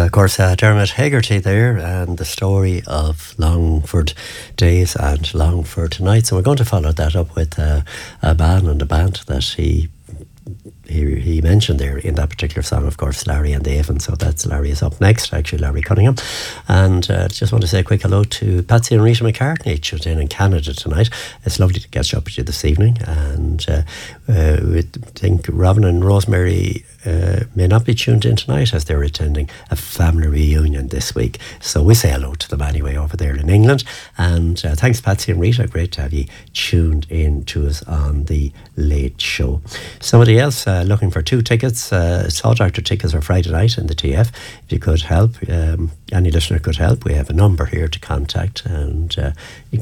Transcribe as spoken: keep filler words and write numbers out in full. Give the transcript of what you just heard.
of course, uh, Dermot Hegarty there, and the story of Longford Days and Longford Nights. And we're going to follow that up with uh, a man and a band that he He, he mentioned there in that particular song, of course, Larry and the Avon. So that's Larry is up next, actually, Larry Cunningham. And uh, just want to say a quick hello to Patsy and Rita McCartney, tuned in in Canada tonight. It's lovely to catch up with you this evening. And uh, uh, we think Robin and Rosemary uh, may not be tuned in tonight as they're attending a family reunion this week. So we say hello to them anyway over there in England. And uh, thanks, Patsy and Rita. Great to have you tuned in to us on the Late Show. Somebody else uh, looking for two tickets, uh, sought after tickets for Friday night in the T F. If you could help, um, any listener could help, we have a number here to contact, and uh, you